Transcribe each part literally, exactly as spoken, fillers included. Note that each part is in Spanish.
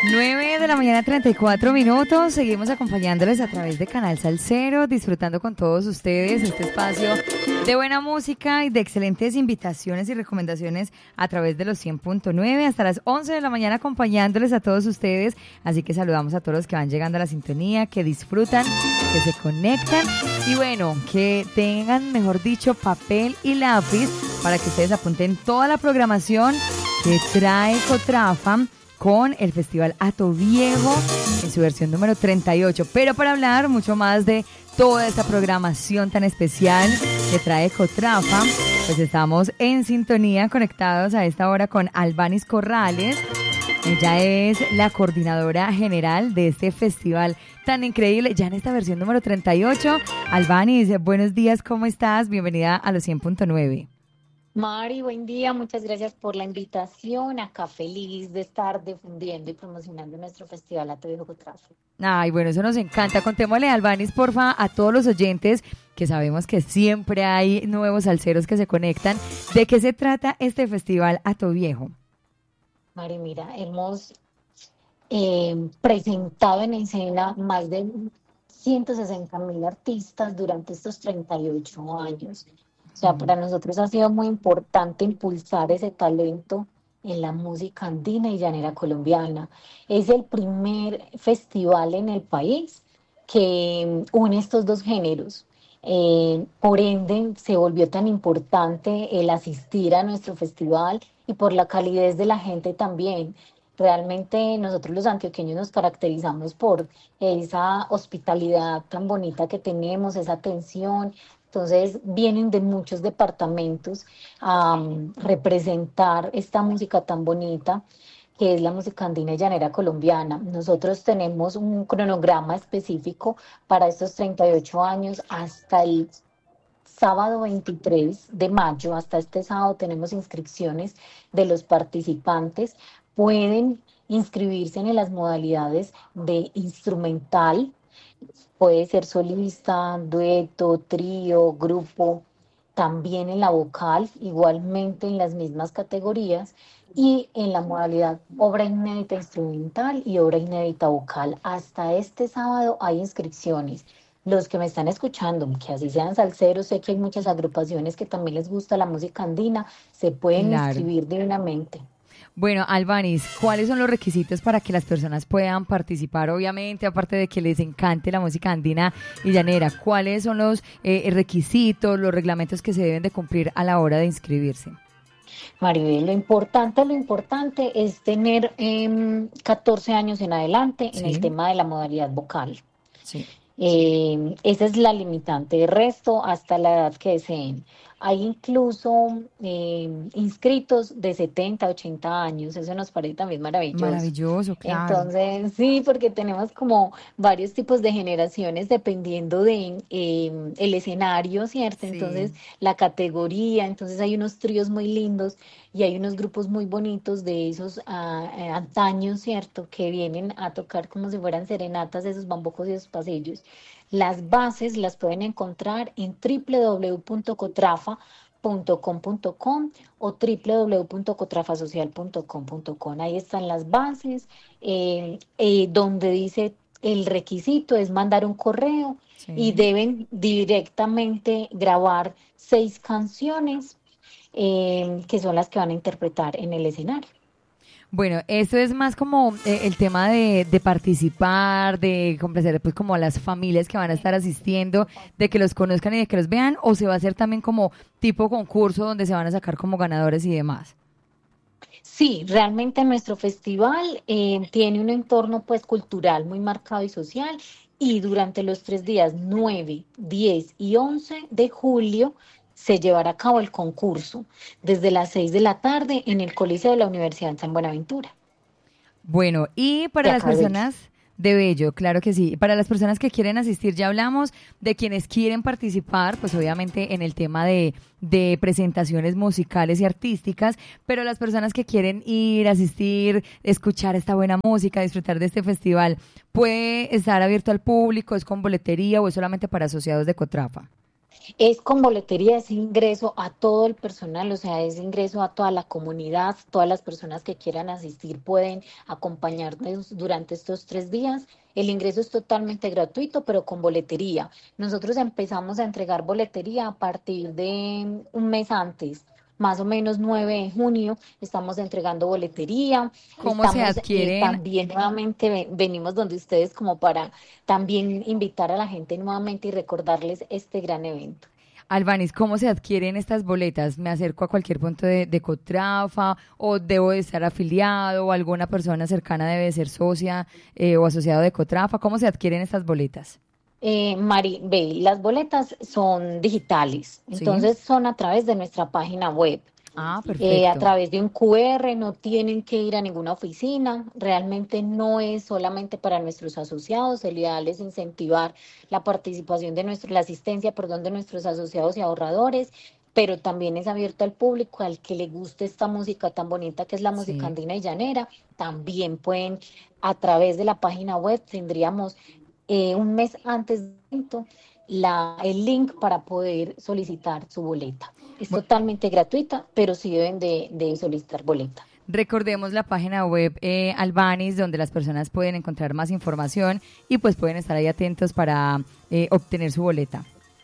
nueve de la mañana, treinta y cuatro minutos. Seguimos acompañándoles a través de Canal Salsero, disfrutando con todos ustedes este espacio de buena música y de excelentes invitaciones y recomendaciones a través de los cien punto nueve hasta las once de la mañana, acompañándoles a todos ustedes. Así que saludamos a todos los que van llegando a la sintonía, que disfrutan, que se conectan y bueno, que tengan, mejor dicho, papel y lápiz para que ustedes apunten toda la programación que trae Cotrafa con el Festival Hato Viejo en su versión número treinta y ocho. Pero para hablar mucho más de toda esta programación tan especial que trae Cotrafa, pues estamos en sintonía, conectados a esta hora con Albanis Corrales. Ella es la coordinadora general de este festival tan increíble, ya en esta versión número treinta y ocho. Albanis, buenos días, ¿cómo estás? Bienvenida a los cien punto nueve. Mari, buen día, muchas gracias por la invitación. Acá feliz de estar difundiendo y promocionando nuestro festival Hato Viejo Cotrafa. Ay, bueno, eso nos encanta. Contémosle, Albanis, porfa, a todos los oyentes, que sabemos que siempre hay nuevos salseros que se conectan. ¿De qué se trata este festival Hato Viejo? Mari, mira, hemos eh, presentado en escena más de ciento sesenta mil artistas durante estos treinta y ocho años. O sea, para nosotros ha sido muy importante impulsar ese talento en la música andina y llanera colombiana. Es el primer festival en el país que une estos dos géneros. Eh, por ende, se volvió tan importante el asistir a nuestro festival y por la calidez de la gente también. Realmente nosotros los antioqueños nos caracterizamos por esa hospitalidad tan bonita que tenemos, esa atención. Entonces vienen de muchos departamentos a um, representar esta música tan bonita que es la música andina y llanera colombiana. Nosotros tenemos un cronograma específico para estos treinta y ocho años hasta el sábado veintitrés de mayo. Hasta este sábado tenemos inscripciones de los participantes. Pueden inscribirse en las modalidades de instrumental. Puede ser solista, dueto, trío, grupo, también en la vocal, igualmente en las mismas categorías, y en la modalidad obra inédita instrumental y obra inédita vocal. Hasta este sábado hay inscripciones. Los que me están escuchando, que así sean salseros, sé que hay muchas agrupaciones que también les gusta la música andina, se pueden Claro. inscribir divinamente. Bueno, Albanis, ¿cuáles son los requisitos para que las personas puedan participar? Obviamente, aparte de que les encante la música andina y llanera, ¿cuáles son los eh, requisitos, los reglamentos que se deben de cumplir a la hora de inscribirse? Maribel, lo importante, lo importante es tener eh, catorce años en adelante en Sí. el tema de la modalidad vocal. Sí. Eh, esa es la limitante. De resto, hasta la edad que deseen. Hay incluso eh, inscritos de setenta, ochenta años. Eso nos parece también maravilloso. Maravilloso, claro. Entonces, sí, porque tenemos como varios tipos de generaciones dependiendo de eh, el escenario, ¿cierto? Sí. Entonces, la categoría. Entonces, hay unos tríos muy lindos y hay unos grupos muy bonitos de esos ah, eh, antaños, ¿cierto? Que vienen a tocar como si fueran serenatas, esos bambocos y esos pasillos. Las bases las pueden encontrar en w w w punto cotrafa punto com punto com o w w w punto cotrafa social punto com punto com. Ahí están las bases, eh, eh, donde dice el requisito es mandar un correo. Sí. Y deben directamente grabar seis canciones eh, que son las que van a interpretar en el escenario. Bueno, esto es más como eh, el tema de, de participar, de complacer pues como a las familias que van a estar asistiendo, de que los conozcan y de que los vean, o se va a hacer también como tipo concurso donde se van a sacar como ganadores y demás. Sí, realmente nuestro festival eh, tiene un entorno pues cultural muy marcado y social, y durante los tres días nueve, diez y once de julio se llevará a cabo el concurso desde las seis de la tarde en el Coliseo de la Universidad de San Buenaventura. Bueno, y para las personas de Bello, claro que sí, para las personas que quieren asistir, ya hablamos de quienes quieren participar, pues obviamente en el tema de, de presentaciones musicales y artísticas, pero las personas que quieren ir, asistir, escuchar esta buena música, disfrutar de este festival, ¿puede estar abierto al público, es con boletería o es solamente para asociados de Cotrafa? Es con boletería, es ingreso a todo el personal, o sea, es ingreso a toda la comunidad, todas las personas que quieran asistir pueden acompañarnos durante estos tres días. El ingreso es totalmente gratuito, pero con boletería. Nosotros empezamos a entregar boletería a partir de un mes antes. Más o menos nueve de junio, estamos entregando boletería, ¿Cómo se estamos eh, adquieren? también nuevamente, ve- venimos donde ustedes como para también invitar a la gente nuevamente y recordarles este gran evento. Albanis, ¿cómo se adquieren estas boletas? ¿Me acerco a cualquier punto de, de Cotrafa o debo de estar afiliado o alguna persona cercana debe de ser socia eh, o asociado de Cotrafa? ¿Cómo se adquieren estas boletas? Eh, Mari, ve, las boletas son digitales, Sí. entonces son a través de nuestra página web. Ah, Eh, a perfecto. través de un Q R, no tienen que ir a ninguna oficina, realmente no es solamente para nuestros asociados, el ideal es incentivar la participación de nuestro, la asistencia, perdón, de nuestros asociados y ahorradores, pero también es abierto al público, al que le guste esta música tan bonita que es la música Sí. andina y llanera, también pueden, a través de la página web, tendríamos eh, un mes antes del evento, la, el link para poder solicitar su boleta. Es Bu- totalmente gratuita, pero sí deben de, de solicitar boleta. Recordemos la página web eh, Albanis, donde las personas pueden encontrar más información y pues pueden estar ahí atentos para eh, obtener su boleta.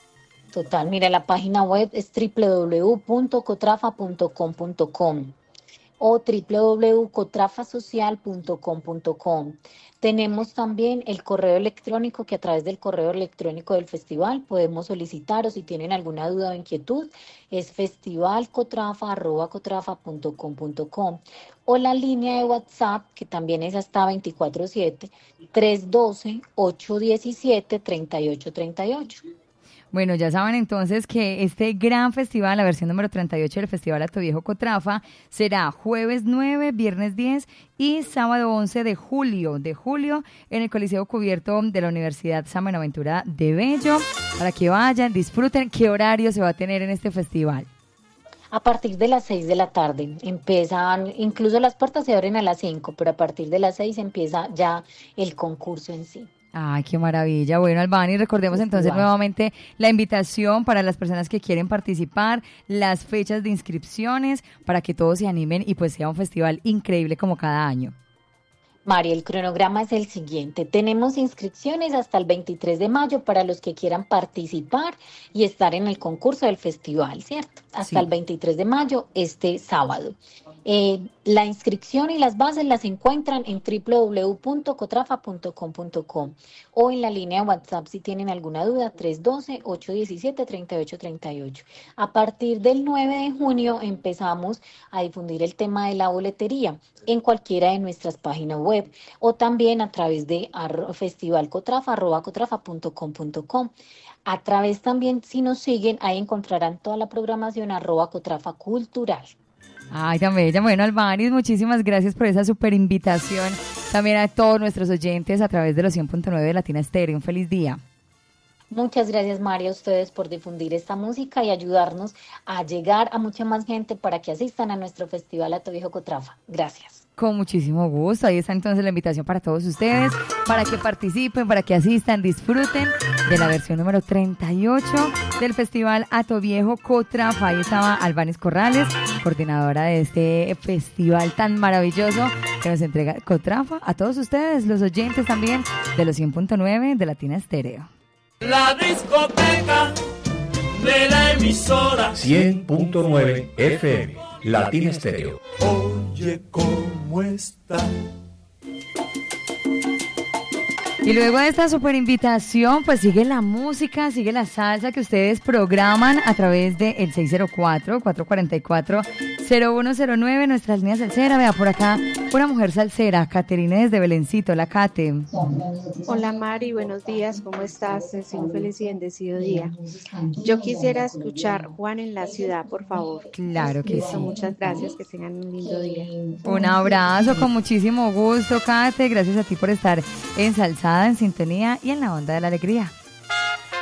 Total, mira, la página web es w w w punto cotrafa punto com punto com o w w w punto cotrafa social punto com punto com. Tenemos también el correo electrónico que a través del correo electrónico del festival podemos solicitar o si tienen alguna duda o inquietud es festivalcotrafa arroba cotrafa punto com punto com o la línea de WhatsApp que también es hasta veinticuatro siete tres uno dos ocho uno siete tres ocho tres ocho. Bueno, ya saben entonces que este gran festival, la versión número treinta y ocho del Festival Atoviejo Cotrafa, será jueves nueve, viernes diez y sábado once de julio, de julio en el Coliseo Cubierto de la Universidad San Buenaventura de Bello, para que vayan, disfruten. ¿Qué horario se va a tener en este festival? A partir de las seis de la tarde empiezan, incluso las puertas se abren a las cinco, pero a partir de las seis empieza ya el concurso en sí. Ay, qué maravilla. Bueno, Albani, recordemos entonces Festival. nuevamente la invitación para las personas que quieren participar, las fechas de inscripciones, para que todos se animen y pues sea un festival increíble como cada año. Mari, el cronograma es el siguiente. Tenemos inscripciones hasta el veintitrés de mayo para los que quieran participar y estar en el concurso del festival, ¿cierto? Hasta Sí. el veintitrés de mayo, este sábado. Eh, la inscripción y las bases las encuentran en w w w punto cotrafa punto com punto com o en la línea de WhatsApp si tienen alguna duda, tres uno dos ocho uno siete tres ocho tres ocho. A partir del nueve de junio empezamos a difundir el tema de la boletería en cualquiera de nuestras páginas web o también a través de arro- festivalcotrafa arroba cotrafa punto com punto com. A través también, si nos siguen, ahí encontrarán toda la programación arroba cotrafa cultural. Ay, tan bella. Bueno, Albanis, muchísimas gracias por esa super invitación. También a todos nuestros oyentes a través de los cien punto nueve de Latina Estéreo. Un feliz día. Muchas gracias, María, a ustedes por difundir esta música y ayudarnos a llegar a mucha más gente para que asistan a nuestro Festival Atoviejo Cotrafa. Gracias. Con muchísimo gusto. Ahí está entonces la invitación para todos ustedes, para que participen, para que asistan, disfruten de la versión número treinta y ocho del Festival Atoviejo Cotrafa. Ahí estaba Albanis Corrales, coordinadora de este festival tan maravilloso que nos entrega Cotrafa a todos ustedes, los oyentes también de los cien punto nueve de Latina Estéreo. La discoteca de la emisora cien punto nueve F M, Latina Estéreo. Oye, ¿cómo está? Y luego de esta super invitación, pues sigue la música, sigue la salsa que ustedes programan a través del de seis cero cuatro, cuatro cuatro cuatro, cero uno cero nueve, nuestras líneas salsera. Vea por acá, una mujer salsera, Caterina desde Belencito, la Cate. Hola Mari, buenos días, ¿cómo estás? Es un feliz y bendecido día. Yo quisiera escuchar Juan en la ciudad, por favor. Claro que Listo, sí. muchas gracias, que tengan un lindo día. Un abrazo con muchísimo gusto, Cate. Gracias a ti por estar ensalzada, en sintonía y en la onda de la alegría.